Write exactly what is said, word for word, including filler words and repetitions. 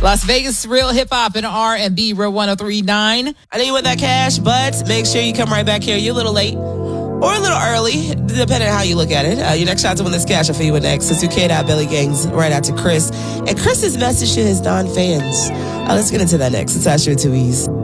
Las Vegas Real Hip Hop and R and B, Real one oh three point nine. I know you want that cash, but make sure you come right back here. You're a little late or a little early, depending on how you look at it. Uh, your next shot to win this cash, I'll you with next. So two K dot Billy Gangs right out to Chris. And Chris's message to his Don fans. Uh, let's get into that next. It's Asher and two E's.